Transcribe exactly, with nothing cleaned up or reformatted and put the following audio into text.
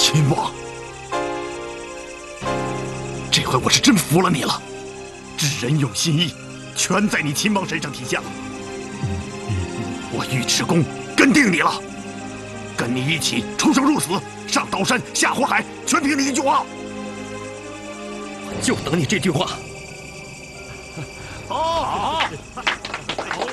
亲王，这回我是真服了你了，知人用心意，全在你亲王身上体现了。我尉迟恭跟定你了，跟你一起出生入死，上刀山下火海，全凭你一句话。 就等你这句话。 好，好。